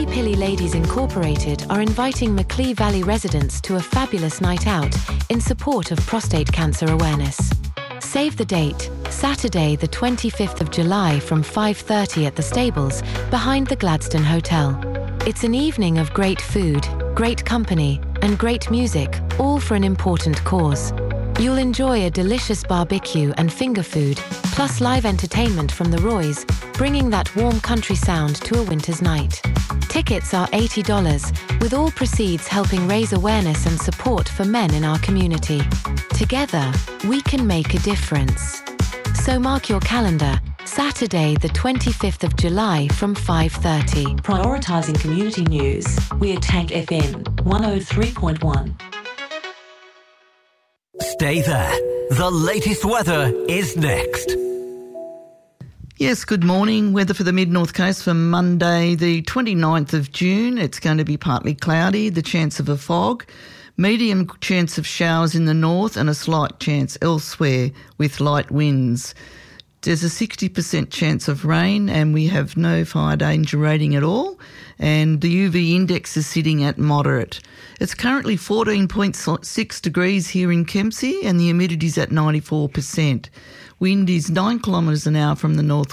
Pilly Ladies Incorporated are inviting Macleay Valley residents to a fabulous night out in support of prostate cancer awareness. Save the date, Saturday the 25th of July from 5:30 at the stables behind the Gladstone Hotel. It's an evening of great food, great company and great music, all for an important cause. You'll enjoy a delicious barbecue and finger food, plus live entertainment from the Roys, bringing that warm country sound to a winter's night. Tickets are $80, with all proceeds helping raise awareness and support for men in our community. Together, we can make a difference. So mark your calendar, Saturday the 25th of July from 5:30. Prioritising community news, we're Tank FM 103.1. Stay there. The latest weather is next. Yes, good morning. Weather for the Mid-North Coast for Monday, the 29th of June. It's going to be partly cloudy, the chance of a fog, medium chance of showers in the north and a slight chance elsewhere with light winds. There's a 60% chance of rain and we have no fire danger rating at all, and the UV index is sitting at moderate. It's currently 14.6 degrees here in Kempsey and the humidity's at 94%. Wind is 9 kilometres an hour from the north